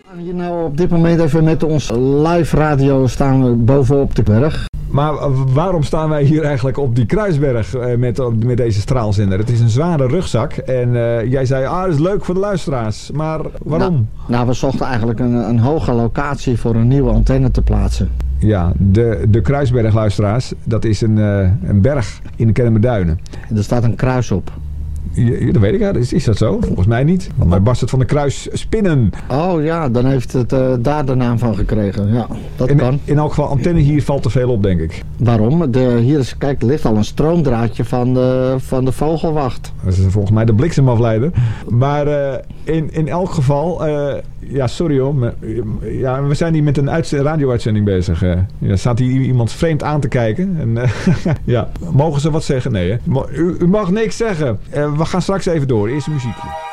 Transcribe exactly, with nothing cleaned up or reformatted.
Hier nou op dit moment even met ons live radio staan we bovenop de berg. Maar waarom staan wij hier eigenlijk op die Kruisberg met, met deze straalzender? Het is een zware rugzak en uh, jij zei, ah, dat is leuk voor de luisteraars. Maar waarom? Nou, nou we zochten eigenlijk een, een hoge locatie voor een nieuwe antenne te plaatsen. Ja, de, de Kruisberg, luisteraars, dat is een, uh, een berg in de Kennemerduinen. Er staat een kruis op. Ja, dat weet ik, ja. Is, is dat zo? Volgens mij niet. Want bij Bastard van de Kruis spinnen. Oh ja, dan heeft het uh, daar de naam van gekregen. Ja, dat in, kan. In elk geval, antenne hier valt te veel op, denk ik. Waarom? De, hier is, kijk, er ligt al een stroomdraadje van de, van de vogelwacht. Dat is volgens mij de bliksemafleider. Maar uh, in, in elk geval, uh, ja, sorry hoor. Maar, ja, we zijn hier met een uitzend, radio-uitzending bezig. Uh, ja, staat hier iemand vreemd aan te kijken. En, uh, ja, mogen ze wat zeggen? Nee, hè? U, u mag niks zeggen. Uh, we gaan straks even door. Eerst een muziekje.